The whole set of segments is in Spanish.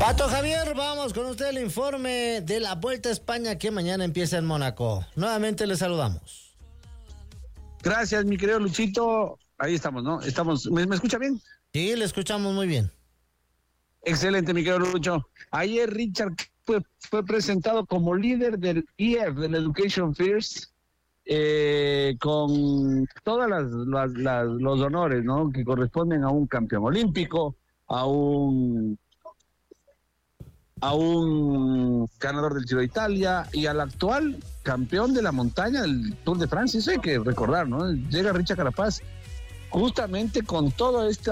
Pato Javier, vamos con usted el informe de la Vuelta a España que mañana empieza en Mónaco. Nuevamente le saludamos. Gracias, mi querido Luchito. Ahí estamos, ¿no? ¿Me escucha bien? Sí, le escuchamos muy bien. Excelente, mi querido Lucho. Ayer Richard fue presentado como líder del EF, del Education First, con todas los honores, ¿no?, que corresponden a un campeón olímpico, a un ganador del Giro de Italia y al actual campeón de la montaña del Tour de Francia. Eso hay que recordar, ¿no? Llega Richard Carapaz justamente con este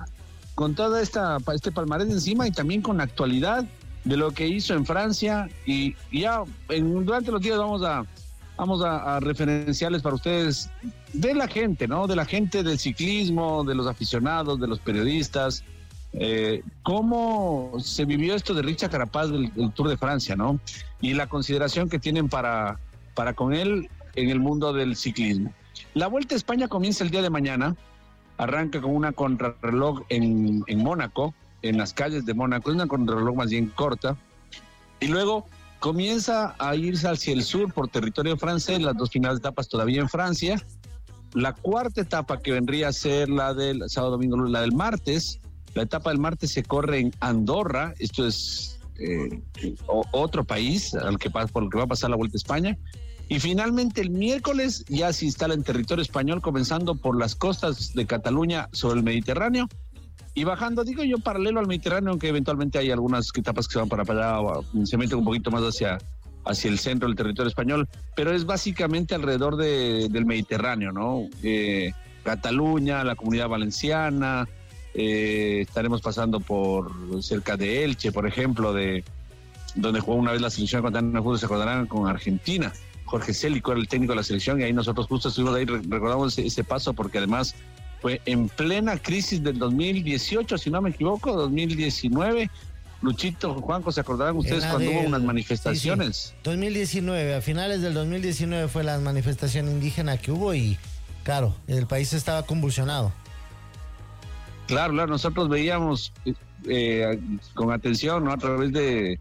palmarés encima, y también con la actualidad de lo que hizo en Francia. Y ya durante los días vamos a referenciarles para ustedes de la gente, ¿no? De la gente del ciclismo, de los aficionados, de los periodistas, cómo se vivió esto de Richard Carapaz del Tour de Francia, ¿no? Y la consideración que tienen para con él en el mundo del ciclismo. La Vuelta a España comienza el día de mañana, arranca con una contrarreloj en Mónaco, en las calles de Mónaco, es una contrarreloj más bien corta, y luego comienza a irse hacia el sur por territorio francés, las dos finales de etapas todavía en Francia. La cuarta etapa, que vendría a ser la del sábado domingo, la del martes, la etapa del martes se corre en Andorra. Esto es otro país por el que va a pasar la Vuelta a España. Y finalmente el miércoles ya se instala en territorio español, comenzando por las costas de Cataluña sobre el Mediterráneo y bajando, digo yo, paralelo al Mediterráneo, aunque eventualmente hay algunas etapas que se van para allá, se meten un poquito más hacia el centro del territorio español, pero es básicamente alrededor del Mediterráneo, ¿no? Cataluña, la Comunidad Valenciana, estaremos pasando por cerca de Elche, por ejemplo, de donde jugó una vez la selección ecuatoriana, se acordarán, con Argentina. Jorge Célico era el técnico de la selección, y ahí nosotros justo estuvimos ahí, recordamos ese paso, porque además fue en plena crisis del 2018, si no me equivoco, 2019. Luchito, Juanjo, ¿se acordarán ustedes cuando hubo unas manifestaciones? Sí. 2019, a finales del 2019 fue la manifestación indígena que hubo, y claro, el país estaba convulsionado. Claro, nosotros veíamos con atención, ¿no?, a través del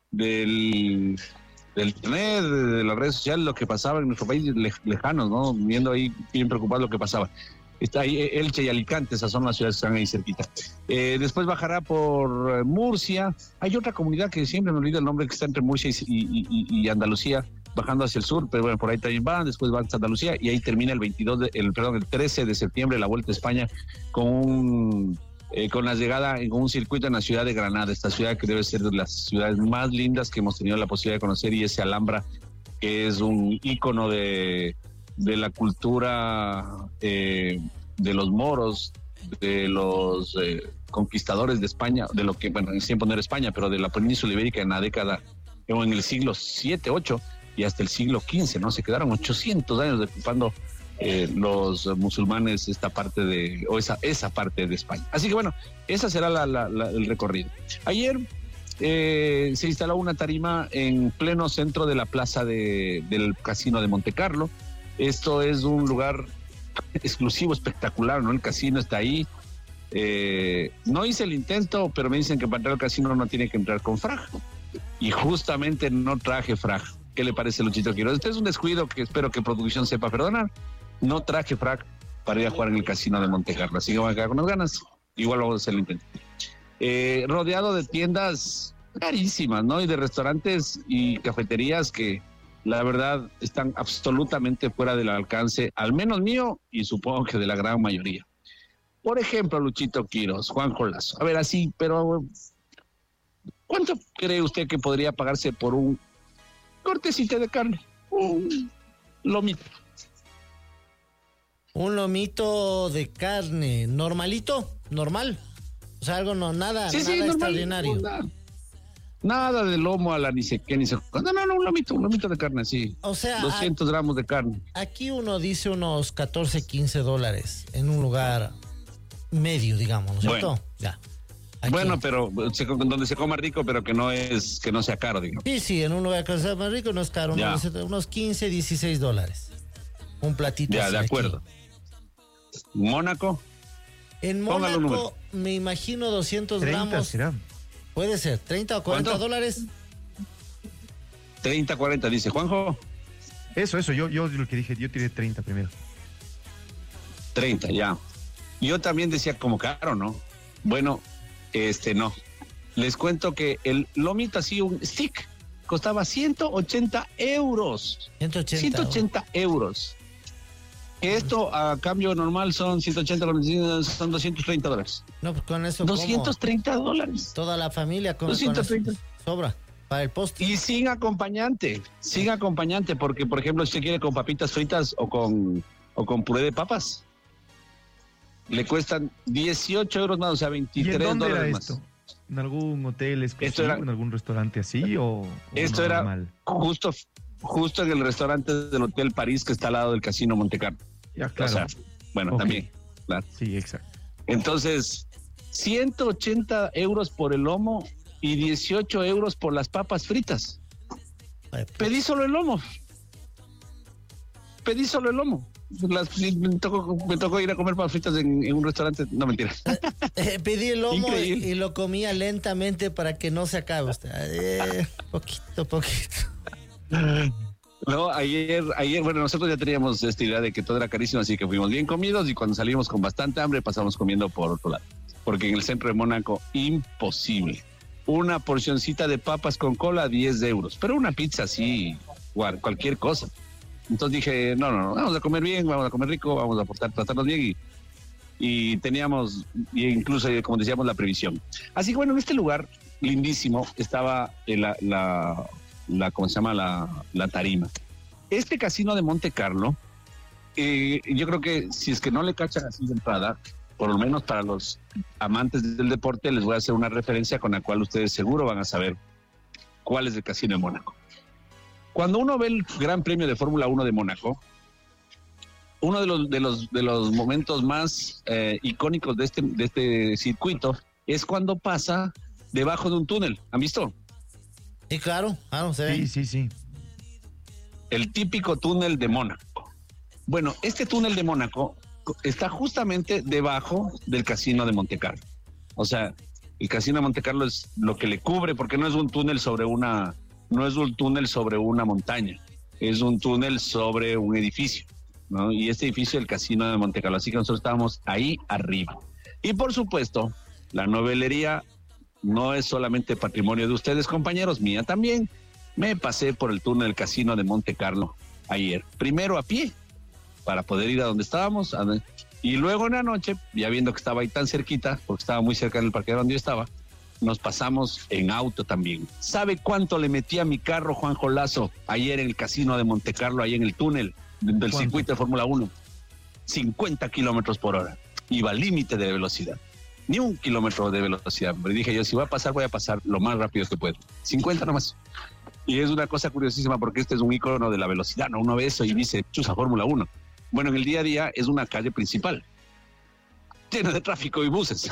internet, de las redes sociales, lo que pasaba en nuestro país lejanos, ¿no?, viendo ahí bien preocupado lo que pasaba. Está ahí Elche y Alicante, esas son las ciudades que están ahí cerquita. Después bajará por Murcia. Hay otra comunidad que siempre me olvido el nombre, que está entre Murcia y Andalucía, bajando hacia el sur, pero bueno, por ahí también van. Después va hasta Andalucía, y ahí termina el 13 de septiembre la Vuelta a España con la llegada en un circuito en la ciudad de Granada, esta ciudad que debe ser de las ciudades más lindas que hemos tenido la posibilidad de conocer, y ese Alhambra, que es un ícono de la cultura de los moros, de los conquistadores de España, de lo que, bueno, en ese tiempo no era España, pero de la península ibérica en la década, o en el siglo 7, 8 y hasta el siglo 15, ¿no? Se quedaron 800 años ocupando los musulmanes esta parte esa parte de España. Así que bueno, esa será el recorrido. Ayer se instaló una tarima en pleno centro de la plaza del Casino de Montecarlo. Esto es un lugar exclusivo, espectacular, ¿no? El casino está ahí. No hice el intento, pero me dicen que para entrar al casino no tiene que entrar con fraj. Y justamente no traje fraj. ¿Qué le parece, Luchito Quiroz? Este es un descuido que espero que producción sepa perdonar. No traje fraj para ir a jugar en el casino de Montecarlo. Así que van a quedar con las ganas. Igual vamos a hacer el intento. Rodeado de tiendas carísimas, ¿no? Y de restaurantes y cafeterías que la verdad están absolutamente fuera del alcance, al menos mío, y supongo que de la gran mayoría. Por ejemplo, Luchito Quiroz, Juanjo Lazo. A ver, así, pero ¿cuánto cree usted que podría pagarse por un cortecito de carne? Un lomito. Un lomito de carne, normalito, normal. O sea, algo nada extraordinario. Nada de lomo a la ni sé qué, ni sé. No, un lomito de carne, sí. O sea, 200 gramos de carne. Aquí uno dice unos $14-15 en un lugar medio, digamos, ¿no es cierto? Bueno. Ya. Aquí. Bueno, pero donde se coma rico, pero que no sea caro, digamos. Sí, en un lugar que sea más rico no es caro, unos $15-16. Un platito. Ya, de acuerdo. Aquí. ¿Mónaco? En Mónaco me imagino 200 30, gramos. ¿será? Puede ser, 30 o 40 ¿Cuánto? dólares. 30, 40, dice Juanjo. Eso, yo lo que dije, yo tiré 30 primero. 30, ya. Yo también decía como caro, ¿no? Bueno, no. Les cuento que el lomito así, un stick, costaba 180 euros. 180 euros. Esto a cambio normal son 180, son 230 dólares. No, pues con eso 230 dólares. Toda la familia con 230. Con eso sobra para el postre. Y sin acompañante, porque por ejemplo si usted quiere con papitas fritas o con puré de papas, le cuestan 18 euros más, o sea, 23 ¿Y en dónde dólares era más. esto? ¿En algún hotel exclusivo, Era, en algún restaurante así o esto normal? Era justo en el restaurante del Hotel París que está al lado del Casino Montecarlo. Ya, claro. O sea, bueno, Okay. también. Claro. Sí, exacto. Entonces, 180 euros por el lomo y 18 euros por las papas fritas. Pedí solo el lomo. Me tocó ir a comer papas fritas en un restaurante. No, mentira. Pedí el lomo Increíble. y lo comía lentamente para que no se acabe usted. Poquito. No, ayer, bueno, nosotros ya teníamos esta idea de que todo era carísimo, así que fuimos bien comidos y cuando salimos con bastante hambre pasamos comiendo por otro lado. Porque en el centro de Mónaco, imposible. Una porcioncita de papas con cola, 10 euros. Pero una pizza así, cualquier cosa. Entonces dije, no, vamos a comer bien, vamos a comer rico, vamos a tratarnos bien y teníamos, incluso como decíamos, la previsión. Así que bueno, en este lugar lindísimo estaba ¿cómo se llama? La tarima. Este casino de Monte Carlo, yo creo que si es que no le cachan así de entrada, por lo menos para los amantes del deporte, les voy a hacer una referencia con la cual ustedes seguro van a saber cuál es el casino de Mónaco. Cuando uno ve el Gran Premio de Fórmula 1 de Mónaco, uno de los momentos más icónicos de este circuito es cuando pasa debajo de un túnel. ¿Han visto? Sí, claro, se ve. Sí. El típico túnel de Mónaco. Bueno, este túnel de Mónaco está justamente debajo del casino de Monte Carlo. O sea, el casino de Monte Carlo es lo que le cubre, porque no es un túnel sobre una montaña, es un túnel sobre un edificio, ¿no? Y este edificio es el casino de Monte Carlo, así que nosotros estábamos ahí arriba. Y por supuesto, la novelería no es solamente patrimonio de ustedes, compañeros, mía también. Me pasé por el túnel del casino de Monte Carlo ayer, primero a pie, para poder ir a donde estábamos, y luego en la noche, ya viendo que estaba ahí tan cerquita, porque estaba muy cerca del parqueadero donde yo estaba, nos pasamos en auto también. ¿Sabe cuánto le metí a mi carro, Juanjo Lazo, ayer en el casino de Monte Carlo, ahí en el túnel del circuito de Fórmula 1? 50 kilómetros por hora. Iba al límite de velocidad. Ni 1 kilómetro de velocidad. Me dije yo, si voy a pasar lo más rápido que puedo. 50 nomás. Y es una cosa curiosísima porque este es un ícono de la velocidad, ¿no? Uno ve eso y dice, chusa, Fórmula 1. Bueno, en el día a día es una calle principal, llena de tráfico y buses.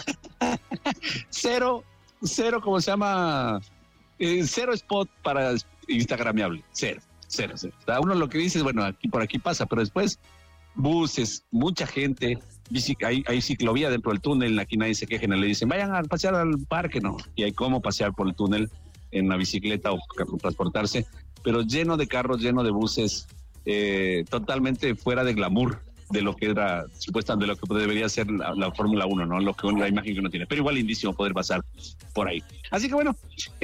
Cero, ¿cómo se llama? Cero spot para instagramiable. Cero. O sea, uno lo que dice es, bueno, por aquí pasa, pero después buses, mucha gente, hay ciclovía dentro del túnel, aquí nadie se queja, le dicen, vayan a pasear al parque, no, y hay cómo pasear por el túnel en la bicicleta o transportarse, pero lleno de carros, lleno de buses, totalmente fuera de glamour de lo que era supuestamente, de lo que debería ser la Fórmula 1, ¿no? La imagen que uno tiene, pero igual lindísimo poder pasar por ahí. Así que bueno,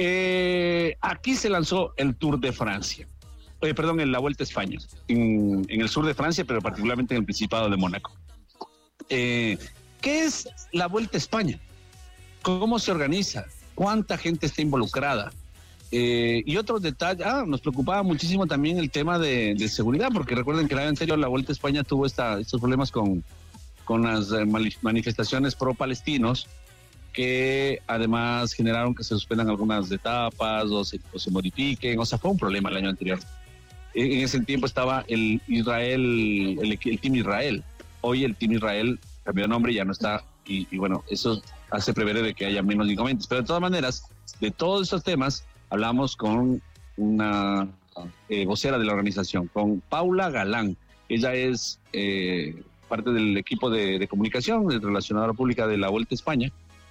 aquí se lanzó el Tour de Francia. En la Vuelta a España, en el sur de Francia, pero particularmente en el Principado de Mónaco. ¿Qué es la Vuelta a España? ¿Cómo se organiza? ¿Cuánta gente está involucrada? Y otros detalles. Nos preocupaba muchísimo también el tema de seguridad, porque recuerden que el año anterior la Vuelta a España tuvo estos problemas con las manifestaciones pro-palestinos, que además generaron que se suspendan algunas etapas o se modifiquen. O sea, fue un problema el año anterior. En ese tiempo estaba el Team Israel. Hoy el Team Israel cambió de nombre y ya no está. Y bueno, eso hace prever de que haya menos inconvenientes. Pero de todas maneras, de todos esos temas, hablamos con una vocera de la organización, con Paula Galán. Ella es parte del equipo de comunicación, de relacionadora pública de la Vuelta a España.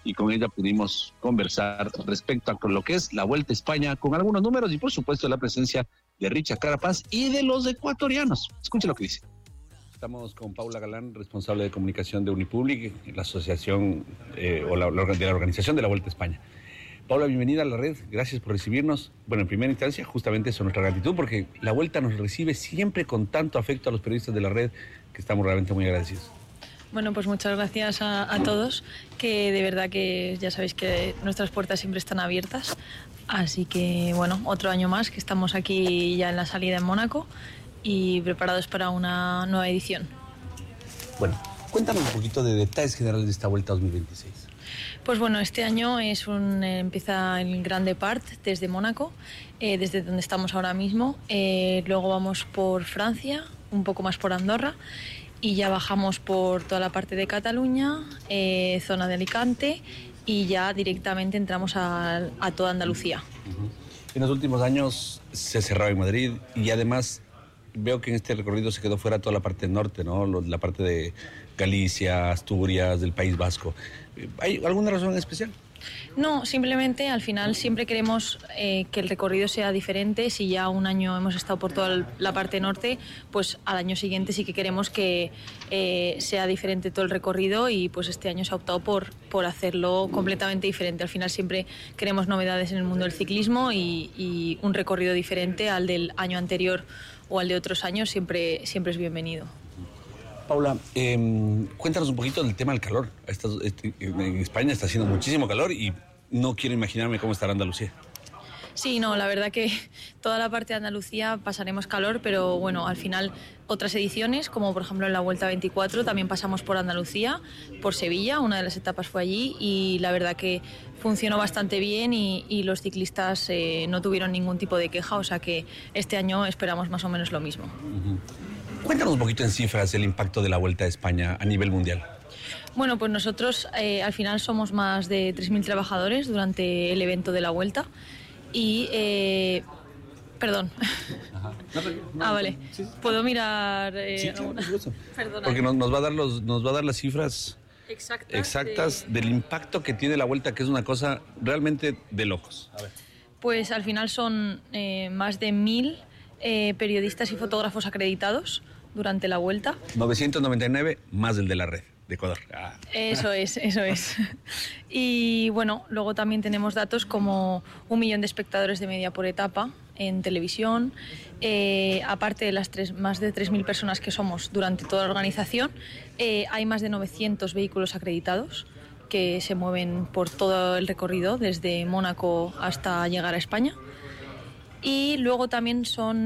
y con ella pudimos conversar respecto a lo que es la Vuelta a España, con algunos números y por supuesto la presencia de Richard Carapaz y de los ecuatorianos. Escuche lo que dice. Estamos con Paula Galán, responsable de comunicación de Unipublic, la asociación de la organización de la Vuelta a España. Paula, bienvenida a la red, gracias por recibirnos. Bueno, en primera instancia, justamente eso, nuestra gratitud, porque la Vuelta nos recibe siempre con tanto afecto a los periodistas de la red, que estamos realmente muy agradecidos. Bueno, pues muchas gracias a todos, que de verdad que ya sabéis que nuestras puertas siempre están abiertas. Así que, bueno, otro año más que estamos aquí ya en la salida en Mónaco y preparados para una nueva edición. Bueno, cuéntanos un poquito de detalles generales de esta Vuelta 2026. Pues bueno, este año empieza el Grand Depart desde Mónaco, desde donde estamos ahora mismo. Luego vamos por Francia, un poco más por Andorra, y ya bajamos por toda la parte de Cataluña, zona de Alicante, y ya directamente entramos a toda Andalucía. En los últimos años se cerraba en Madrid y además veo que en este recorrido se quedó fuera toda la parte norte, ¿no? La parte de Galicia, Asturias, del País Vasco. ¿Hay alguna razón en especial? No, simplemente al final siempre queremos que el recorrido sea diferente. Si ya un año hemos estado por toda la parte norte, pues al año siguiente sí que queremos que sea diferente todo el recorrido y pues este año se ha optado por hacerlo completamente diferente. Al final siempre queremos novedades en el mundo del ciclismo y un recorrido diferente al del año anterior o al de otros años siempre es bienvenido. Paula, cuéntanos un poquito del tema del calor. En España está haciendo muchísimo calor y no quiero imaginarme cómo estará Andalucía. Sí, no, la verdad que toda la parte de Andalucía pasaremos calor, pero bueno, al final otras ediciones, como por ejemplo en la Vuelta 24, también pasamos por Andalucía, por Sevilla, una de las etapas fue allí y la verdad que funcionó bastante bien y los ciclistas no tuvieron ningún tipo de queja, o sea que este año esperamos más o menos lo mismo. Uh-huh. Cuéntanos un poquito en cifras el impacto de la Vuelta a España a nivel mundial. Bueno, pues nosotros al final somos más de 3.000 trabajadores durante el evento de la Vuelta y... perdón. Ajá. Vale. Sí. ¿Puedo mirar sí, claro, por supuesto. Perdona. Porque nos va a dar las cifras exactas del impacto que tiene la Vuelta, que es una cosa realmente de locos. A ver. Pues al final son más de 1.000 periodistas y fotógrafos acreditados durante la Vuelta. 999 más el de la red de Ecuador. Eso es. Y bueno, luego también tenemos datos como 1 millón de espectadores de media por etapa en televisión, aparte de las más de 3.000 personas que somos durante toda la organización, hay más de 900 vehículos acreditados que se mueven por todo el recorrido desde Mónaco hasta llegar a España. Y luego también son,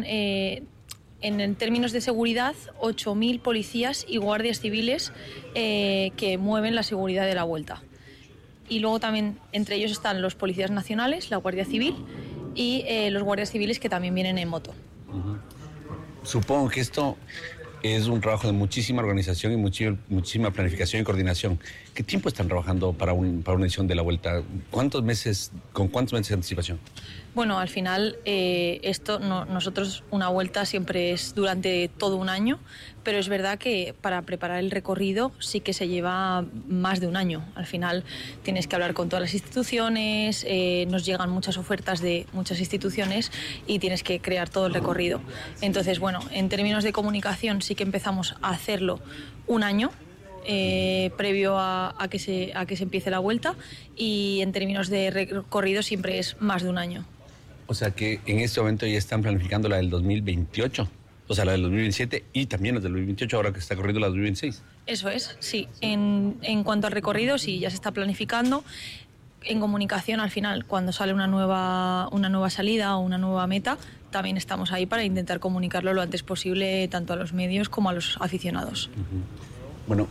en términos de seguridad, 8.000 policías y guardias civiles que mueven la seguridad de la Vuelta. Y luego también entre ellos están los policías nacionales, la Guardia Civil y los guardias civiles que también vienen en moto. Uh-huh. Supongo que esto es un trabajo de muchísima organización y muchísima planificación y coordinación. ¿Qué tiempo están trabajando para una edición de la Vuelta? ¿Con cuántos meses de anticipación? Bueno, al final nosotros una Vuelta siempre es durante todo un año, pero es verdad que para preparar el recorrido sí que se lleva más de un año. Al final tienes que hablar con todas las instituciones, nos llegan muchas ofertas de muchas instituciones y tienes que crear todo el recorrido. Entonces, bueno, en términos de comunicación sí que empezamos a hacerlo un año, previo a que se empiece la Vuelta, y en términos de recorrido siempre es más de un año. O sea que en este momento ya están planificando la del 2028, o sea, la del 2027 y también la del 2028, ahora que está corriendo la del 2026. Eso es, sí. En cuanto al recorrido, sí, ya se está planificando. En comunicación, al final, cuando sale una nueva salida o una nueva meta, también estamos ahí para intentar comunicarlo lo antes posible, tanto a los medios como a los aficionados. Uh-huh. Bueno,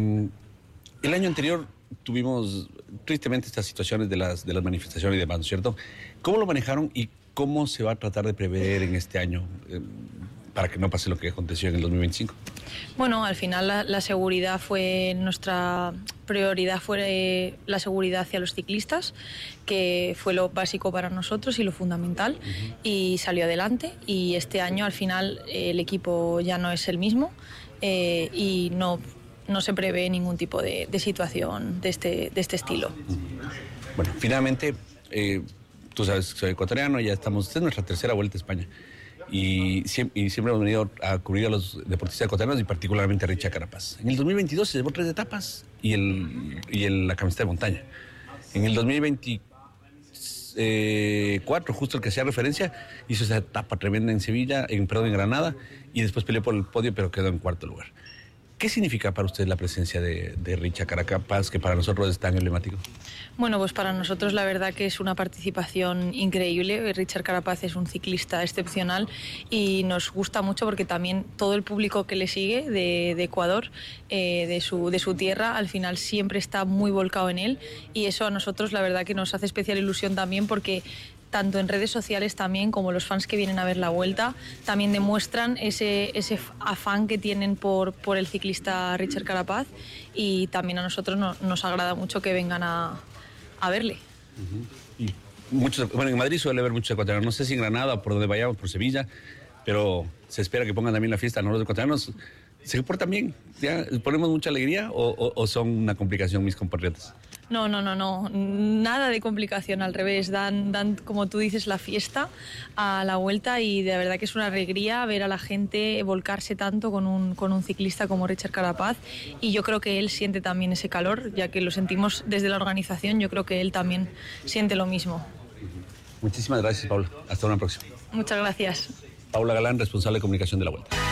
el año anterior tuvimos tristemente estas situaciones de las manifestaciones y demás, ¿no es cierto? ¿Cómo lo manejaron y cómo se va a tratar de prever en este año para que no pase lo que aconteció en el 2025? Bueno, al final la seguridad fue nuestra prioridad, fue la seguridad hacia los ciclistas, que fue lo básico para nosotros y lo fundamental, uh-huh. Y salió adelante. Y este año al final el equipo ya no es el mismo y no no se prevé ningún tipo de situación de este estilo. Bueno, finalmente, tú sabes que soy ecuatoriano, ya estamos, esta es nuestra tercera vuelta a España. Y siempre hemos venido a cubrir a los deportistas ecuatorianos y particularmente a Richard Carapaz. En el 2022 se llevó 3 etapas y la camiseta de montaña. En el 2024, justo el que hacía referencia, hizo esa etapa tremenda en Sevilla, en Granada, y después peleó por el podio, pero quedó en 4º lugar. ¿Qué significa para usted la presencia de Richard Carapaz, que para nosotros es tan emblemático? Bueno, pues para nosotros la verdad que es una participación increíble. Richard Carapaz es un ciclista excepcional y nos gusta mucho porque también todo el público que le sigue de Ecuador, de su tierra, al final siempre está muy volcado en él, y eso a nosotros la verdad que nos hace especial ilusión también, porque tanto en redes sociales también como los fans que vienen a ver la vuelta también demuestran ese afán que tienen por el ciclista Richard Carapaz, y también a nosotros nos agrada mucho que vengan a verle. Y en Madrid suele haber muchos ecuatorianos, no sé si en Granada o por donde vayamos, por Sevilla, pero se espera que pongan también la fiesta, ¿no? Los ecuatorianos se portan bien, ¿ya? ¿Ponemos mucha alegría o son una complicación mis compatriotas? No, nada de complicación, al revés, dan, como tú dices, la fiesta a la vuelta, y de verdad que es una alegría ver a la gente volcarse tanto con un ciclista como Richard Carapaz, y yo creo que él siente también ese calor, ya que lo sentimos desde la organización, yo creo que él también siente lo mismo. Muchísimas gracias, Paula. Hasta una próxima. Muchas gracias. Paula Galán, responsable de comunicación de la Vuelta.